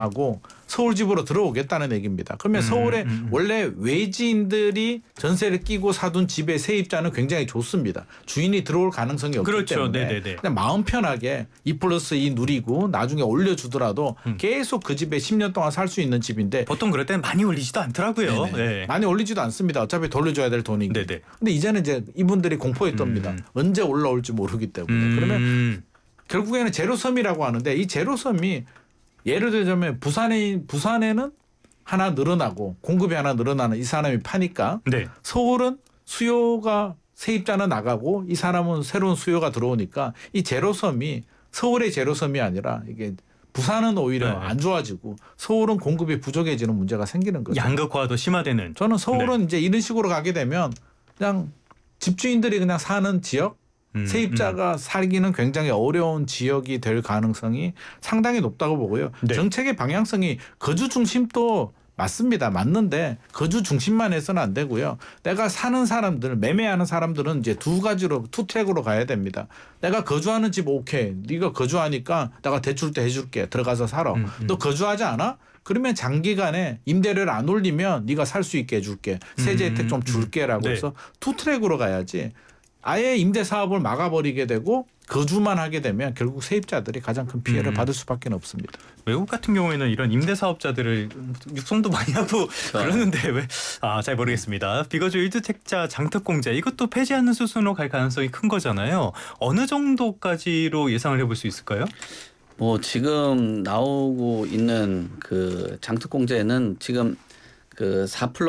하고 서울 집으로 들어오겠다는 얘기입니다. 그러면 서울에 원래 외지인들이 전세를 끼고 사둔 집의 세입자는 굉장히 좋습니다. 주인이 들어올 가능성이 없기 그렇죠. 때문에 네네네. 그냥 마음 편하게 2+2 누리고 나중에 올려주더라도 계속 그 집에 10년 동안 살 수 있는 집인데 보통 그럴 때는 많이 올리지도 않더라고요. 네. 많이 올리지도 않습니다. 어차피 돌려줘야 될 돈이기. 네네. 근데 이제는 이제 이분들이 공포에 떱니다. 언제 올라올지 모르기 때문에. 그러면 결국에는 제로섬이라고 하는데 이 제로섬이 예를 들자면 부산에는 하나 늘어나고 공급이 하나 늘어나는 이 사람이 파니까 네. 서울은 수요가 세입자는 나가고 이 사람은 새로운 수요가 들어오니까 이 제로섬이 서울의 제로섬이 아니라 이게 부산은 오히려 안 좋아지고 서울은 공급이 부족해지는 문제가 생기는 거죠. 양극화도 심화되는. 저는 서울은 이제 이런 식으로 가게 되면 그냥 집주인들이 그냥 사는 지역 세입자가 살기는 굉장히 어려운 지역이 될 가능성이 상당히 높다고 보고요. 네. 정책의 방향성이 거주 중심도 맞습니다. 맞는데 거주 중심만 해서는 안 되고요. 내가 사는 사람들, 매매하는 사람들은 이제 두 가지로 투트랙으로 가야 됩니다. 내가 거주하는 집 오케이. 네가 거주하니까 내가 대출 때 해줄게. 들어가서 살아. 너 거주하지 않아? 그러면 장기간에 임대료를 안 올리면 네가 살 수 있게 해줄게. 세제 혜택 좀 줄게라고 해서 투트랙으로 가야지. 아예 임대 사업을 막아버리게 되고 거주만 하게 되면 결국 세입자들이 가장 큰 피해를 받을 수밖에 없습니다. 외국 같은 경우에는 이런 임대 사업자들을 육성도 많이 하고 그러는데 왜? 잘 모르겠습니다. 비거주 1주택자 장특공제 이것도 폐지하는 수순으로 갈 가능성이 큰 거잖아요. 어느 정도까지로 예상을 해볼 수 있을까요? 뭐 지금 나오고 있는 그 장특공제는 지금 그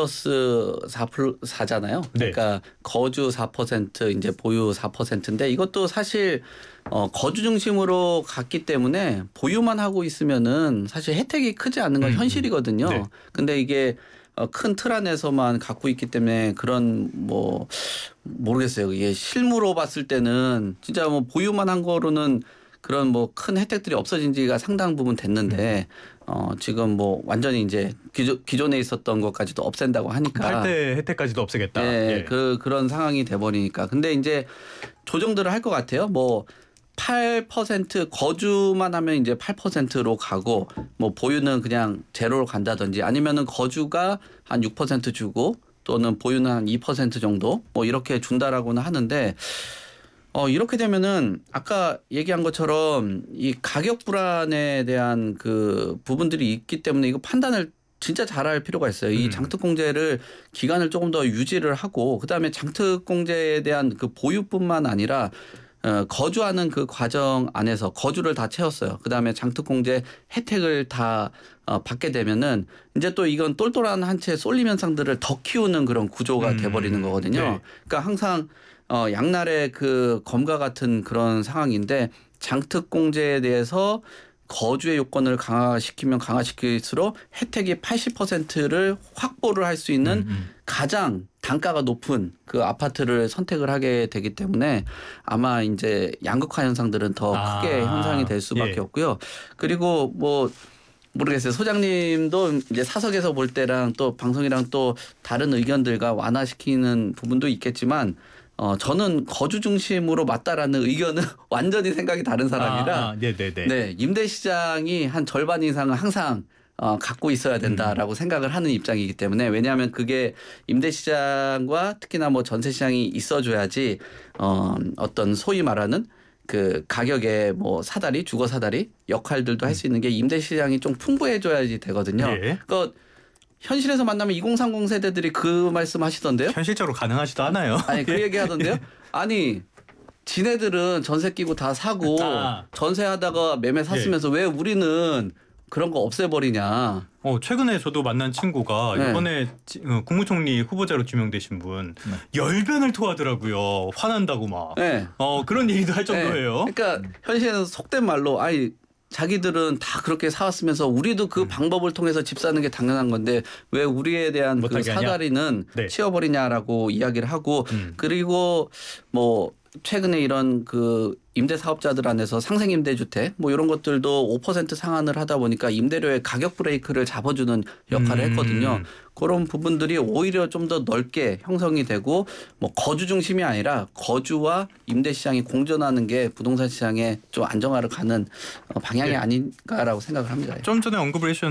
4+4잖아요. 네. 그러니까 거주 4% 이제 보유 4%인데 이것도 사실 거주 중심으로 갔기 때문에 보유만 하고 있으면은 사실 혜택이 크지 않는 건 현실이거든요. 네. 근데 이게 큰 틀 안에서만 갖고 있기 때문에 그런 뭐 모르겠어요. 이게 실무로 봤을 때는 진짜 뭐 보유만 한 거로는 그런 뭐 큰 혜택들이 없어진 지가 상당 부분 됐는데 지금 뭐 완전히 이제 기존에 있었던 것까지도 없앤다고 하니까 8대 혜택까지도 없애겠다. 네, 그런 상황이 돼버리니까. 근데 이제 조정들을 할 것 같아요. 뭐 8% 거주만 하면 이제 8%로 가고 뭐 보유는 그냥 제로로 간다든지 아니면은 거주가 한 6% 주고 또는 보유는 한 2% 정도 뭐 이렇게 준다라고는 하는데 이렇게 되면은 아까 얘기한 것처럼 이 가격 불안에 대한 그 부분들이 있기 때문에 이거 판단을 진짜 잘할 필요가 있어요. 이 장특공제를 기간을 조금 더 유지를 하고 그다음에 장특공제에 대한 그 보유뿐만 아니라 거주하는 그 과정 안에서 거주를 다 채웠어요. 그다음에 장특공제 혜택을 다 받게 되면은 이제 또 이건 똘똘한 한 채 쏠림 현상들을 더 키우는 그런 구조가 돼버리는 거거든요. 네. 그러니까 항상 양날의 그 검과 같은 그런 상황인데 장특공제에 대해서 거주의 요건을 강화시키면 강화시킬수록 혜택이 80%를 확보를 할 수 있는 가장 단가가 높은 그 아파트를 선택을 하게 되기 때문에 아마 이제 양극화 현상들은 더 크게 형성이 될 수밖에 없고요. 그리고 뭐 모르겠어요. 소장님도 이제 사석에서 볼 때랑 또 방송이랑 또 다른 의견들과 완화시키는 부분도 있겠지만 저는 거주 중심으로 맞다라는 의견은 완전히 생각이 다른 사람이라 네, 임대 시장이 한 절반 이상은 항상 갖고 있어야 된다라고 생각을 하는 입장이기 때문에 왜냐하면 그게 임대 시장과 특히나 뭐 전세 시장이 있어줘야지 어떤 소위 말하는 그 가격의 뭐 사다리 주거 사다리 역할들도 할 수 있는 게 임대 시장이 좀 풍부해져야지 되거든요. 그러니까 현실에서 만나면 2030 세대들이 그 말씀 하시던데요. 현실적으로 가능하지도 않아요. 아니 그 얘기 하던데요. 아니 지네들은 전세 끼고 다 사고 전세하다가 매매 샀으면서 왜 우리는 그런 거 없애버리냐. 최근에 저도 만난 친구가 이번에 국무총리 후보자로 지명되신 분 열변을 토하더라고요. 화난다고 막. 그런 얘기도 할 정도예요. 그러니까 현실에서 속된 말로 자기들은 다 그렇게 사왔으면서 우리도 그 방법을 통해서 집 사는 게 당연한 건데 왜 우리에 대한 그 사다리는 치워버리냐라고 이야기를 하고 그리고 뭐 최근에 이런 그 임대 사업자들 안에서 상생 임대 주택 뭐 이런 것들도 5% 상한을 하다 보니까 임대료의 가격 브레이크를 잡아주는 역할을 했거든요. 그런 부분들이 오히려 좀 더 넓게 형성이 되고 뭐 거주 중심이 아니라 거주와 임대 시장이 공존하는 게 부동산 시장의 좀 안정화를 가는 방향이 네. 아닌가라고 생각을 합니다. 좀 전에 언급을 해주셨는데